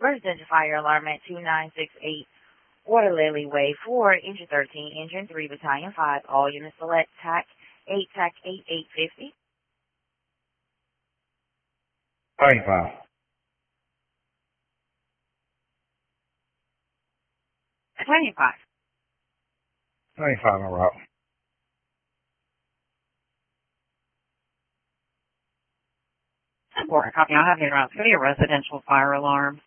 Residential fire alarm at 2968 Water Lily Way 4, Engine 13, Engine 3, Battalion 5. All units select TAC 8, TAC 8, 850. 25. 25. 25 en route. Support, copy. I'll have you around. It's going to be a residential fire alarm.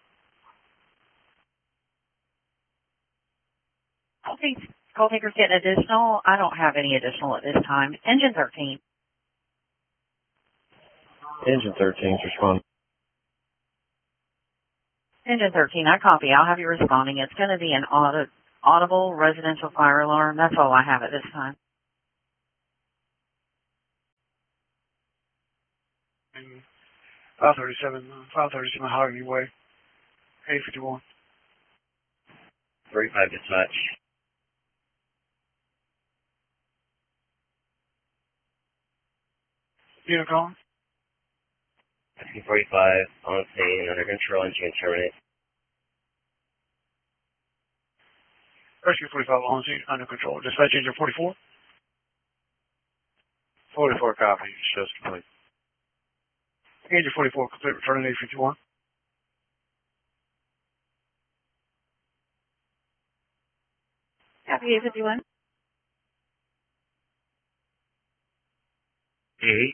I don't think call takers get additional. I don't have any additional at this time. Engine 13. Engine 13 is responding. Engine 13, I copy. I'll have you responding. It's going to be an audible residential fire alarm. That's all I have at this time. And 537 Mahogany Way, 851. 35 dispatch. Unit calling. SQ-45 on scene, under control, engine terminate. Rescue 45 on scene, under control. Dispatch engine 44. 44 copy, shows complete. Engine 44 complete, returning 851. Copy 851. 8.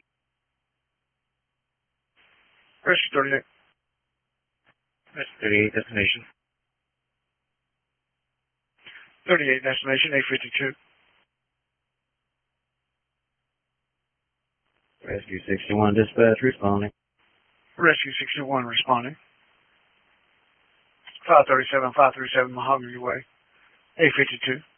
Rescue 38. That's 38 destination. 38 destination, 852. Rescue 61 dispatch responding. Rescue 61 responding. 537 Mahogany Way, 852.